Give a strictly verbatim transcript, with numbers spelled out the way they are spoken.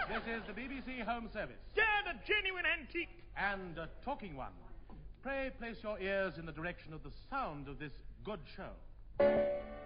This is the B B C Home Service. Dad, a genuine antique. And a talking one. Pray place your ears in the direction of the sound of this good show.